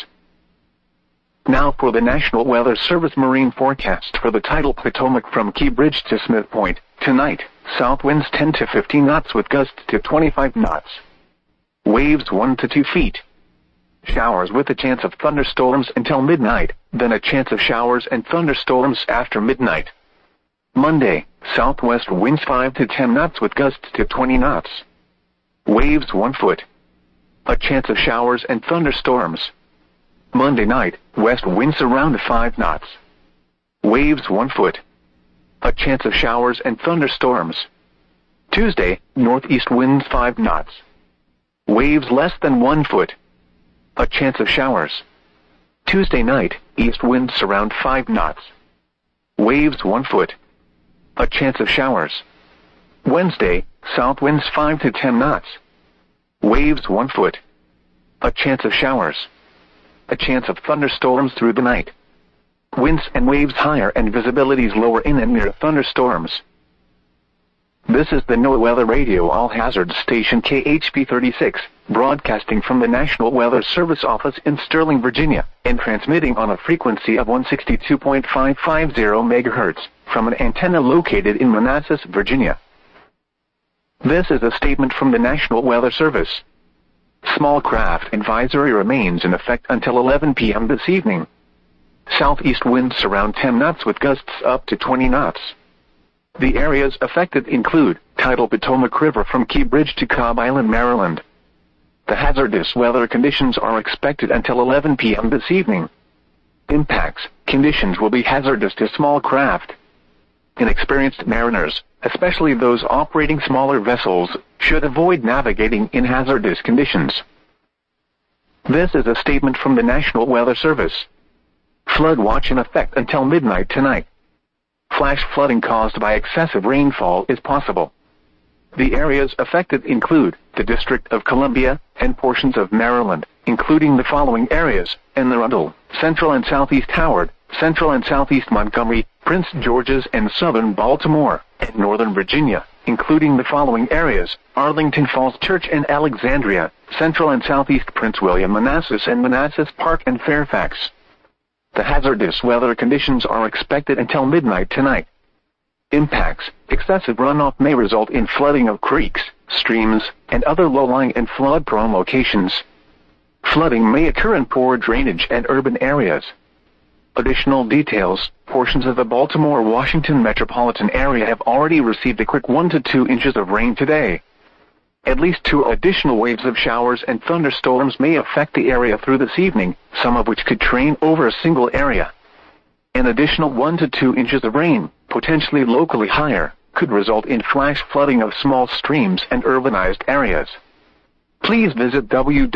Now for the National Weather Service marine forecast for the tidal Potomac from Key Bridge to Smith Point. Tonight, south winds 10 to 15 knots with gusts to 25 knots. Waves 1 to 2 feet. Showers with a chance of thunderstorms until midnight, then a chance of showers and thunderstorms after midnight. Monday, southwest winds 5 to 10 knots with gusts to 20 knots. Waves 1 foot. A chance of showers and thunderstorms. Monday night, west winds around 5 knots. Waves 1 foot. A chance of showers and thunderstorms. Tuesday, northeast winds 5 knots. Waves less than 1 foot. A chance of showers. Tuesday night, east winds around 5 knots. Waves 1 foot. A chance of showers. Wednesday, south winds 5 to 10 knots. Waves 1 foot. A chance of showers. A chance of thunderstorms through the night. Winds and waves higher and visibilities lower in and near thunderstorms. This is the NOAA Weather Radio All Hazards Station KHP 36, broadcasting from the National Weather Service office in Sterling, Virginia, and transmitting on a frequency of 162.550 MHz from an antenna located in Manassas, Virginia. This is a statement from the National Weather Service. Small craft advisory remains in effect until 11 p.m. this evening. Southeast winds around 10 knots with gusts up to 20 knots. The areas affected include tidal Potomac River from Key Bridge to Cobb Island, Maryland. The hazardous weather conditions are expected until 11 p.m. this evening. Impacts: conditions will be hazardous to small craft. Inexperienced mariners, especially those operating smaller vessels, should avoid navigating in hazardous conditions. This is a statement from the National Weather Service. Flood watch in effect until midnight tonight. Flash flooding caused by excessive rainfall is possible. The areas affected include the District of Columbia and portions of Maryland, including the following areas: Anne Arundel, Central and Southeast Howard, Central and Southeast Montgomery, Prince George's and Southern Baltimore, and Northern Virginia, including the following areas: Arlington Falls Church and Alexandria, Central and Southeast Prince William, Manassas and Manassas Park and Fairfax. The hazardous weather conditions are expected until midnight tonight. Impacts: excessive runoff may result in flooding of creeks, streams, and other low-lying and flood-prone locations. Flooding may occur in poor drainage and urban areas. Additional details: portions of the Baltimore-Washington metropolitan area have already received a quick 1 to 2 inches of rain today. At least 2 additional waves of showers and thunderstorms may affect the area through this evening, some of which could train over a single area. An additional 1 to 2 inches of rain, potentially locally higher, could result in flash flooding of small streams and urbanized areas. Please visit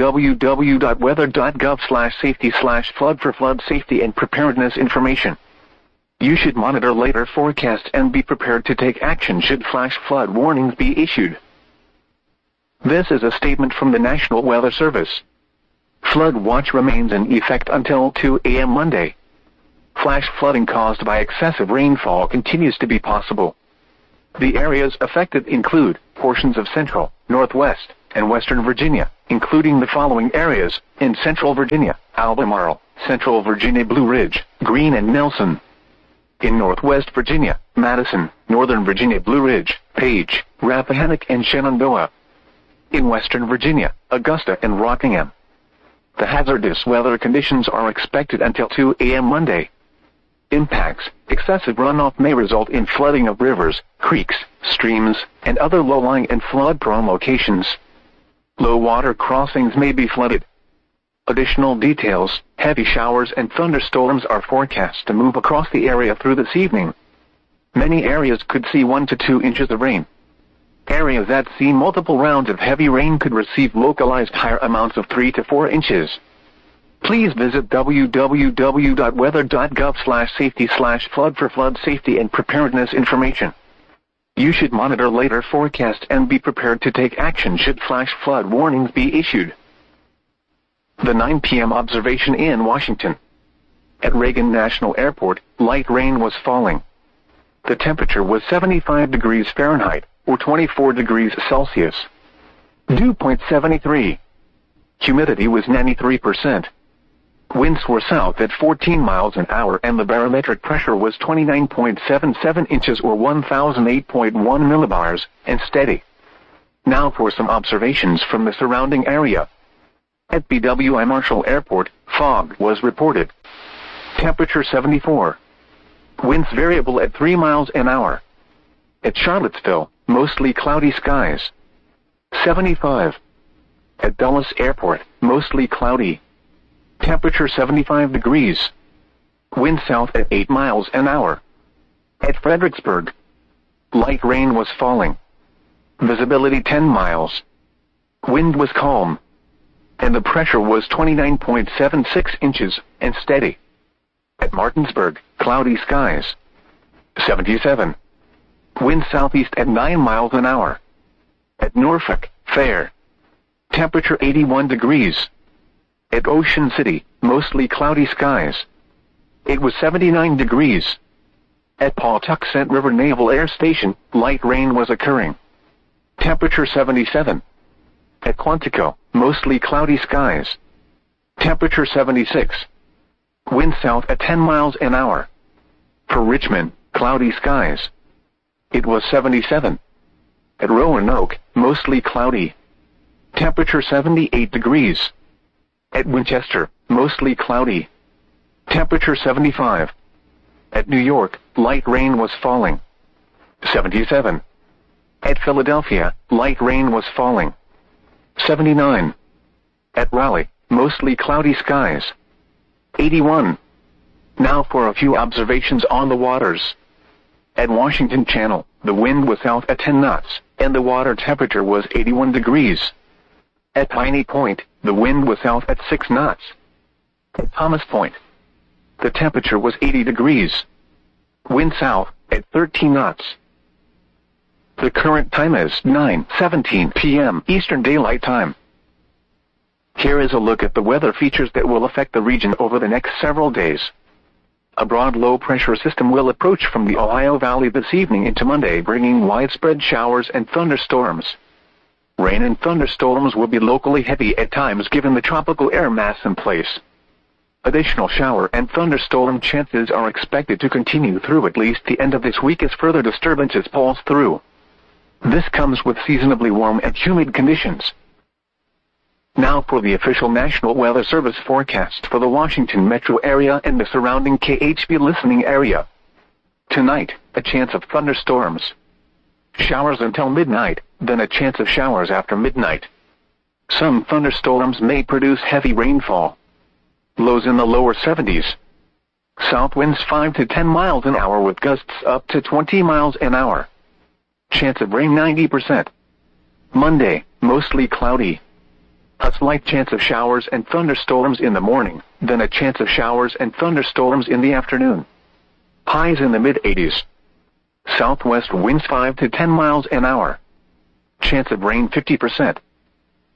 www.weather.gov/safety/flood for flood safety and preparedness information. You should monitor later forecasts and be prepared to take action should flash flood warnings be issued. This is a statement from the National Weather Service. Flood watch remains in effect until 2 a.m. Monday. Flash flooding caused by excessive rainfall continues to be possible. The areas affected include portions of central, northwest, and western Virginia, including the following areas: in central Virginia, Albemarle, central Virginia Blue Ridge, Greene and Nelson. In northwest Virginia, Madison, northern Virginia Blue Ridge, Page, Rappahannock and Shenandoah. In western Virginia, Augusta and Rockingham. The hazardous weather conditions are expected until 2 a.m. Monday. Impacts: excessive runoff may result in flooding of rivers, creeks, streams, and other low-lying and flood-prone locations. Low water crossings may be flooded. Additional details: heavy showers and thunderstorms are forecast to move across the area through this evening. Many areas could see 1 to 2 inches of rain. Areas that see multiple rounds of heavy rain could receive localized higher amounts of 3 to 4 inches. Please visit www.weather.gov/safety/flood for flood safety and preparedness information. You should monitor later forecast and be prepared to take action should flash flood warnings be issued. The 9 p.m. observation in Washington. At Reagan National Airport, light rain was falling. The temperature was 75 degrees Fahrenheit, or 24 degrees Celsius. Dew point 73. Humidity was 93%. Winds were south at 14 miles an hour and the barometric pressure was 29.77 inches or 1008.1 millibars, and steady. Now for some observations from the surrounding area. At BWI Marshall Airport, fog was reported. Temperature 74. Winds variable at 3 miles an hour. At Charlottesville, mostly cloudy skies. 75. At Dulles Airport, mostly cloudy. Temperature 75 degrees. Wind south at 8 miles an hour. At Fredericksburg, light rain was falling. Visibility 10 miles. Wind was calm. And the pressure was 29.76 inches and steady. At Martinsburg, cloudy skies. 77. Wind southeast at 9 miles an hour. At Norfolk, fair. Temperature 81 degrees. At Ocean City, mostly cloudy skies. It was 79 degrees. At Pawtuxet River Naval Air Station, light rain was occurring. Temperature 77. At Quantico, mostly cloudy skies. Temperature 76. Wind south at 10 miles an hour. For Richmond, cloudy skies. It was 77. At Roanoke, mostly cloudy. Temperature 78 degrees. At Winchester, mostly cloudy. Temperature 75. At New York, light rain was falling. 77. At Philadelphia, light rain was falling. 79. At Raleigh, mostly cloudy skies. 81. Now for a few observations on the waters. At Washington Channel, the wind was south at 10 knots, and the water temperature was 81 degrees. At Piney Point, the wind was south at 6 knots. At Thomas Point, the temperature was 80 degrees. Wind south at 13 knots. The current time is 9:17 p.m. Eastern Daylight Time. Here is a look at the weather features that will affect the region over the next several days. A broad low-pressure system will approach from the Ohio Valley this evening into Monday, bringing widespread showers and thunderstorms. Rain and thunderstorms will be locally heavy at times given the tropical air mass in place. Additional shower and thunderstorm chances are expected to continue through at least the end of this week as further disturbances pulse through. This comes with seasonably warm and humid conditions. Now for the official National Weather Service forecast for the Washington metro area and the surrounding KHB listening area. Tonight, a chance of thunderstorms. Showers until midnight, then a chance of showers after midnight. Some thunderstorms may produce heavy rainfall. Lows in the lower 70s. South winds 5 to 10 miles an hour with gusts up to 20 miles an hour. Chance of rain 90%. Monday, mostly cloudy. A slight chance of showers and thunderstorms in the morning, then a chance of showers and thunderstorms in the afternoon. Highs in the mid-80s. Southwest winds 5 to 10 miles an hour. Chance of rain 50%.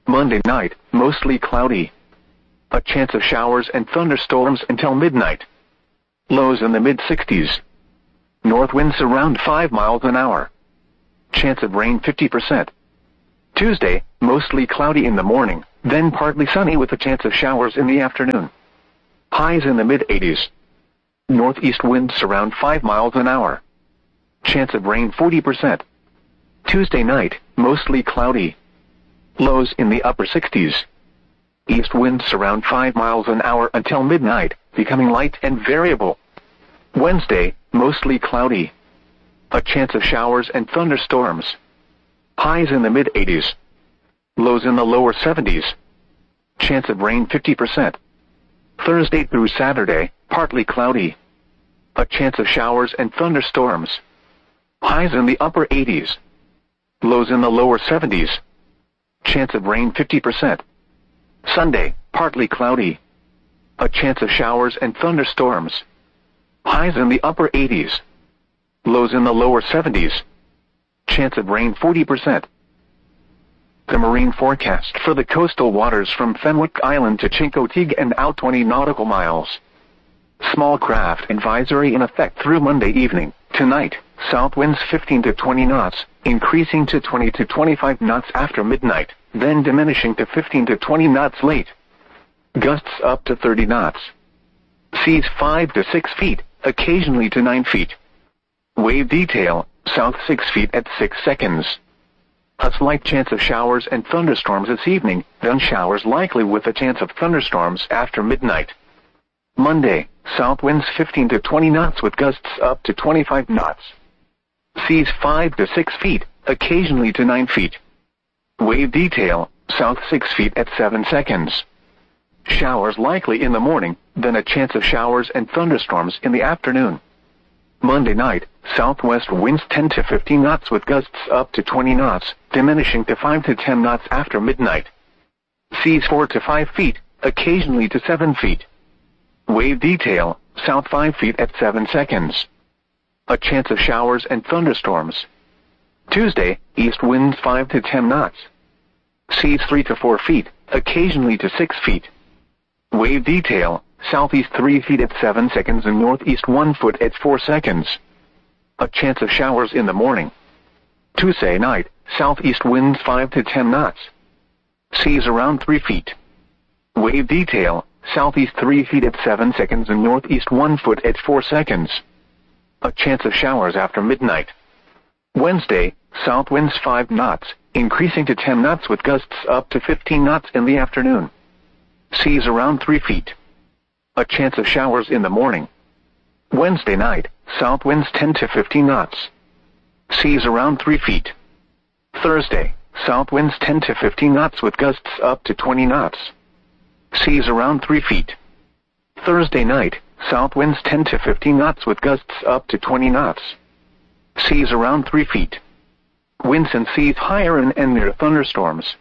Monday night, mostly cloudy. A chance of showers and thunderstorms until midnight. Lows in the mid-60s. North winds around 5 miles an hour. Chance of rain 50%. Tuesday, mostly cloudy in the morning, then partly sunny with a chance of showers in the afternoon. Highs in the mid-80s. Northeast winds around 5 miles an hour. Chance of rain 40%. Tuesday night, mostly cloudy. Lows in the upper 60s. East winds around 5 miles an hour until midnight, becoming light and variable. Wednesday, mostly cloudy. A chance of showers and thunderstorms. Highs in the mid-80s. Lows in the lower 70s. Chance of rain 50%. Thursday through Saturday, partly cloudy. A chance of showers and thunderstorms. Highs in the upper 80s. Lows in the lower 70s. Chance of rain 50%. Sunday, partly cloudy. A chance of showers and thunderstorms. Highs in the upper 80s. Lows in the lower 70s. Chance of rain 40%. The marine forecast for the coastal waters from Fenwick Island to Chincoteague and out 20 nautical miles. Small craft advisory in effect through Monday evening. Tonight, south winds 15 to 20 knots, increasing to 20 to 25 knots after midnight, then diminishing to 15 to 20 knots late. Gusts up to 30 knots. Seas 5 to 6 feet, occasionally to 9 feet. Wave detail, south 6 feet at 6 seconds. A slight chance of showers and thunderstorms this evening, then showers likely with a chance of thunderstorms after midnight. Monday, south winds 15 to 20 knots with gusts up to 25 knots. Seas 5 to 6 feet, occasionally to 9 feet. Wave detail, south 6 feet at 7 seconds. Showers likely in the morning, then a chance of showers and thunderstorms in the afternoon. Monday night, southwest winds 10 to 15 knots with gusts up to 20 knots, diminishing to 5 to 10 knots after midnight. Seas 4 to 5 feet, occasionally to 7 feet. Wave detail, south 5 feet at 7 seconds. A chance of showers and thunderstorms. Tuesday, east winds 5 to 10 knots. Seas 3 to 4 feet, occasionally to 6 feet. Wave detail, southeast 3 feet at 7 seconds and northeast 1 foot at 4 seconds. A chance of showers in the morning. Tuesday night, southeast winds 5 to 10 knots. Seas around 3 feet. Wave detail, southeast 3 feet at 7 seconds and northeast 1 foot at 4 seconds. A chance of showers after midnight. Wednesday, south winds 5 knots, increasing to 10 knots with gusts up to 15 knots in the afternoon. Seas around 3 feet. A chance of showers in the morning. Wednesday night, south winds 10 to 15 knots. Seas around 3 feet. Thursday, south winds 10 to 15 knots with gusts up to 20 knots. Seas around 3 feet. Thursday night, south winds 10 to 15 knots with gusts up to 20 knots. Seas around 3 feet. Winds and seas higher and near thunderstorms.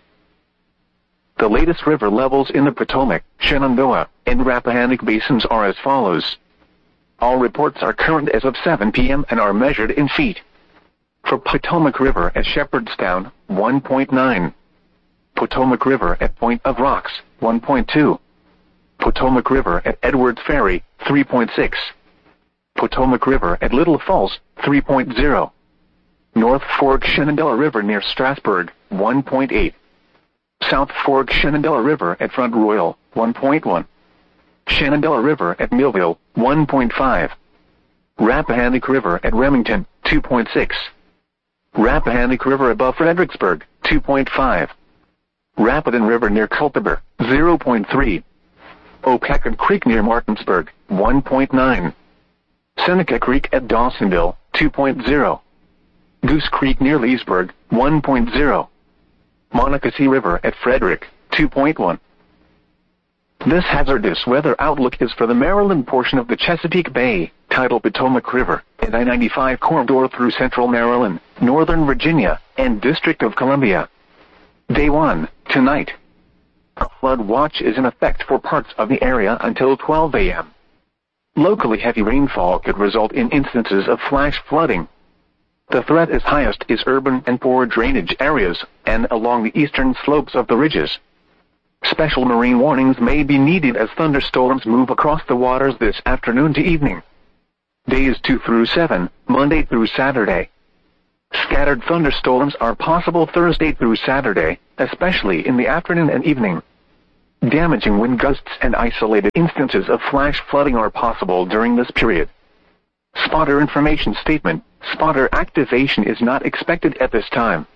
The latest river levels in the Potomac, Shenandoah, and Rappahannock basins are as follows. All reports are current as of 7 p.m. and are measured in feet. For Potomac River at Shepherdstown, 1.9. Potomac River at Point of Rocks, 1.2. Potomac River at Edwards Ferry, 3.6. Potomac River at Little Falls, 3.0. North Fork Shenandoah River near Strasburg, 1.8. South Fork Shenandoah River at Front Royal, 1.1. Shenandoah River at Millville, 1.5. Rappahannock River at Remington, 2.6. Rappahannock River above Fredericksburg, 2.5. Rapidan River near Culpeper, 0.3. Opacan Creek near Martinsburg, 1.9. Seneca Creek at Dawsonville, 2.0. Goose Creek near Leesburg, 1.0. Monocacy River at Frederick, 2.1. This hazardous weather outlook is for the Maryland portion of the Chesapeake Bay, tidal Potomac River, and I-95 corridor through central Maryland, northern Virginia, and District of Columbia. Day 1, tonight. A flood watch is in effect for parts of the area until 12 a.m. Locally heavy rainfall could result in instances of flash flooding. The threat is highest is urban and poor drainage areas, and along the eastern slopes of the ridges. Special marine warnings may be needed as thunderstorms move across the waters this afternoon to evening. Days 2 through 7, Monday through Saturday. Scattered thunderstorms are possible Thursday through Saturday, especially in the afternoon and evening. Damaging wind gusts and isolated instances of flash flooding are possible during this period. Spotter information statement: spotter activation is not expected at this time.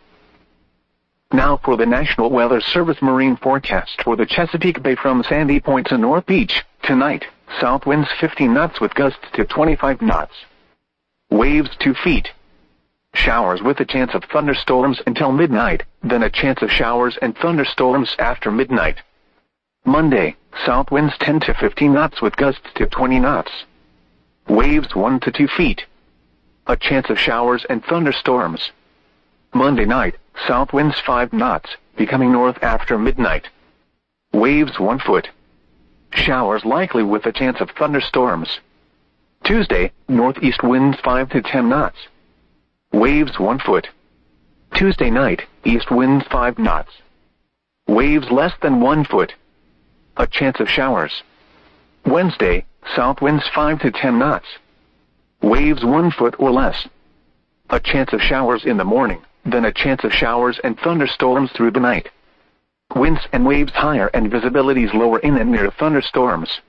Now for the National Weather Service marine forecast for the Chesapeake Bay from Sandy Point to North Beach. Tonight, south winds 15 knots with gusts to 25 knots. Waves 2 feet. Showers with a chance of thunderstorms until midnight, then a chance of showers and thunderstorms after midnight. Monday, south winds 10 to 15 knots with gusts to 20 knots. Waves 1 to 2 feet. A chance of showers and thunderstorms. Monday night, south winds 5 knots, becoming north after midnight. Waves 1 foot. Showers likely with a chance of thunderstorms. Tuesday, northeast winds 5 to 10 knots. Waves 1 foot. Tuesday night, east winds 5 knots. Waves less than 1 foot. A chance of showers. Wednesday, south winds 5 to 10 knots. Waves 1 foot or less. A chance of showers in the morning, then a chance of showers and thunderstorms through the night. Winds and waves higher and visibilities lower in and near thunderstorms.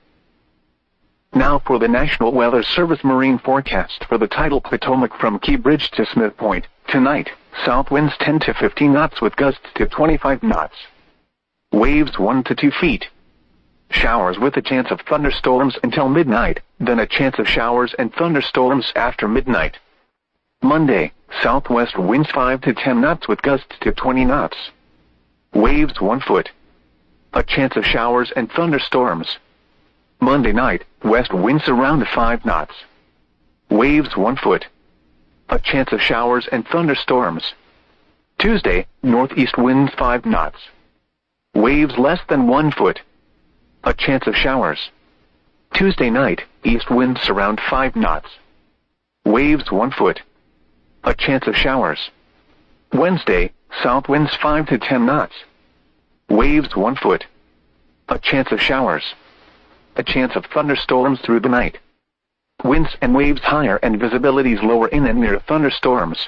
Now for the National Weather Service marine forecast for the tidal Potomac from Key Bridge to Smith Point. Tonight, south winds 10 to 15 knots with gusts to 25 knots. Waves 1 to 2 feet. Showers with a chance of thunderstorms until midnight, then a chance of showers and thunderstorms after midnight. Monday, southwest winds 5 to 10 knots with gusts to 20 knots. Waves 1 foot. A chance of showers and thunderstorms. Monday night, west winds around 5 knots. Waves 1 foot. A chance of showers and thunderstorms. Tuesday, northeast winds 5 knots. Waves less than 1 foot. A chance of showers. Tuesday night, east winds around 5 knots. Waves 1 foot. A chance of showers. Wednesday, south winds 5 to 10 knots. Waves 1 foot. A chance of showers. A chance of thunderstorms through the night. Winds and waves higher and visibilities lower in and near thunderstorms.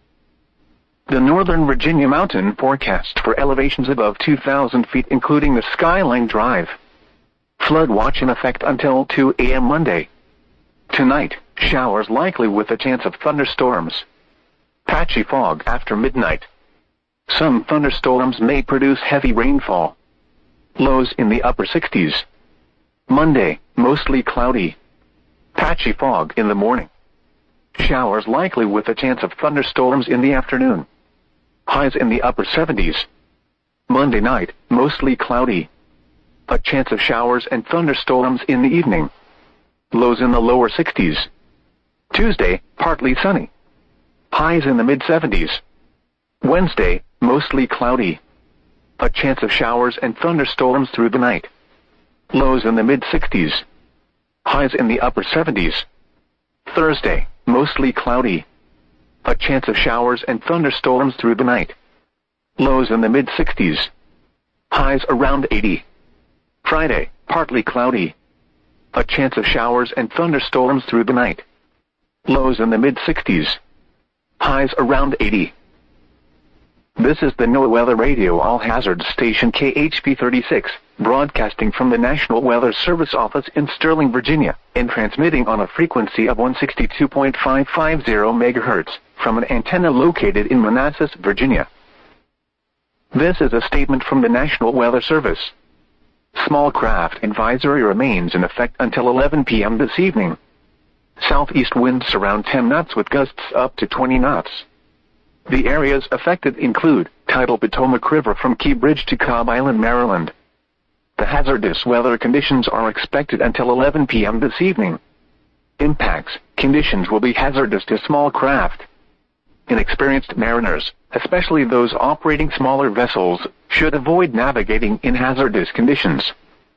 The Northern Virginia mountain forecast for elevations above 2,000 feet including the Skyline Drive. Flood watch in effect until 2 a.m. Monday. Tonight, showers likely with a chance of thunderstorms. Patchy fog after midnight. Some thunderstorms may produce heavy rainfall. Lows in the upper 60s. Monday, mostly cloudy. Patchy fog in the morning. Showers likely with a chance of thunderstorms in the afternoon. Highs in the upper 70s. Monday night, mostly cloudy. A chance of showers and thunderstorms in the evening. Lows in the lower 60s. Tuesday, partly sunny. Highs in the mid-70s. Wednesday, mostly cloudy. A chance of showers and thunderstorms through the night. Lows in the mid-60s. Highs in the upper 70s. Thursday, mostly cloudy. A chance of showers and thunderstorms through the night. Lows in the mid-60s. Highs around 80. Friday, partly cloudy. A chance of showers and thunderstorms through the night. Lows in the mid-60s. Highs around 80. This is the NOAA Weather Radio All Hazards Station KHP 36, broadcasting from the National Weather Service office in Sterling, Virginia, and transmitting on a frequency of 162.550 MHz from an antenna located in Manassas, Virginia. This is a statement from the National Weather Service. Small craft advisory remains in effect until 11 p.m. this evening. Southeast winds around 10 knots with gusts up to 20 knots. The areas affected include tidal Potomac River from Key Bridge to Cobb Island, Maryland. The hazardous weather conditions are expected until 11 p.m. this evening. Impacts: conditions will be hazardous to small craft. Inexperienced mariners, especially those operating smaller vessels, should avoid navigating in hazardous conditions.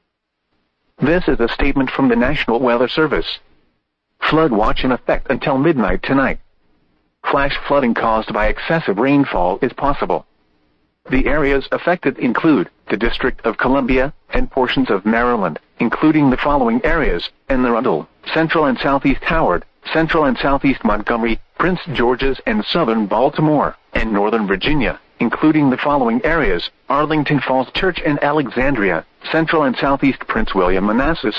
This is a statement from the National Weather Service. Flood watch in effect until midnight tonight. Flash flooding caused by excessive rainfall is possible. The areas affected include the District of Columbia and portions of Maryland, including the following areas: Anne Arundel, Central and Southeast Howard, Central and Southeast Montgomery, Prince George's and Southern Baltimore, and Northern Virginia, including the following areas: Arlington Falls Church and Alexandria, Central and Southeast Prince William, Manassas,